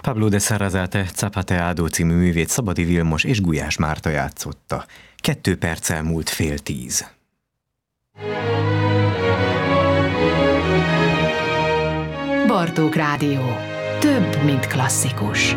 Pablo de Sarasate Zapateado című művét Szabadi Vilmos és Gulyás Márta játszotta. 2 perccel múlt 9:30. Bartók Rádió. Több, mint klasszikus.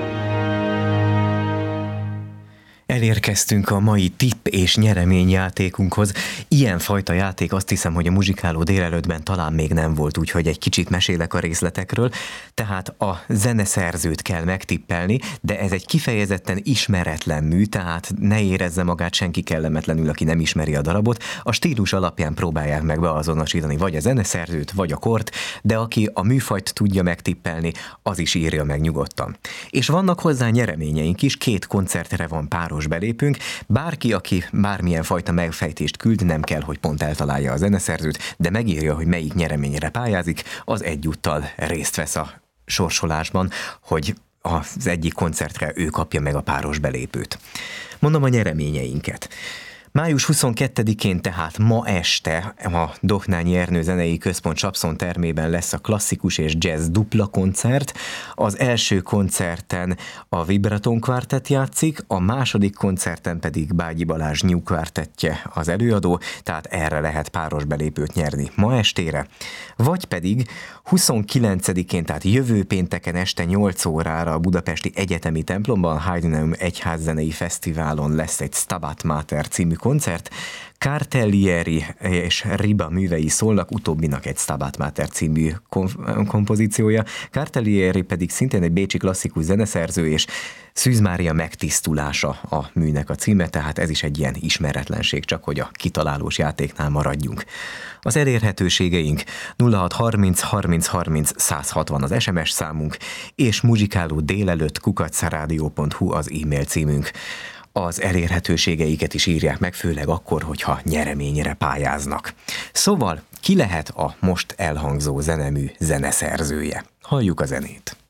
Elérkeztünk a mai tipp és nyereményjátékunkhoz. Ilyenfajta játék, azt hiszem, hogy a Muzsikáló délelőttben talán még nem volt, úgyhogy egy kicsit mesélek a részletekről. Tehát a zeneszerzőt kell megtippelni, de ez egy kifejezetten ismeretlen mű, tehát ne érezze magát senki kellemetlenül, aki nem ismeri a darabot. A stílus alapján próbálják meg beazonosítani vagy a zeneszerzőt, vagy a kort, de aki a műfajt tudja megtippelni, az is írja meg nyugodtan. És vannak hozzá nyereményeink is, 2 koncertre van páros belépünk. Bárki, aki bármilyen fajta megfejtést küld, nem kell, hogy pont eltalálja a zeneszerzőt, de megírja, hogy melyik nyereményre pályázik, az egyúttal részt vesz a sorsolásban, hogy az egyik koncertre ő kapja meg a páros belépőt. Mondom a nyereményeinket. Május 22-én, tehát ma este a Dohnányi Ernő Zenei Központ Csapszon termében lesz a klasszikus és jazz dupla koncert. Az első koncerten a Vibraton Quartet játszik, a második koncerten pedig Bágyi Balázs New Quartettje az előadó, tehát erre lehet páros belépőt nyerni ma estére. Vagy pedig 29-én, tehát jövő pénteken este 8 órára a Budapesti Egyetemi Templomban, a Heideneum Egyházzenei Fesztiválon lesz egy Stabat Mater című koncert. Cartellieri és Riba művei szólnak, utóbbinak egy Stabat Mater című kompozíciója. Cartellieri pedig szintén egy bécsi klasszikus zeneszerző, és Szűz Mária megtisztulása a műnek a címe, tehát ez is egy ilyen ismeretlenség, csak hogy a kitalálós játéknál maradjunk. Az elérhetőségeink 0630 30 30 160 az SMS számunk, és muzsikálódélelőtt@radio.hu az e-mail címünk. Az elérhetőségeiket is írják meg, főleg akkor, hogyha nyereményre pályáznak. Szóval ki lehet a most elhangzó zenemű zeneszerzője? Halljuk a zenét.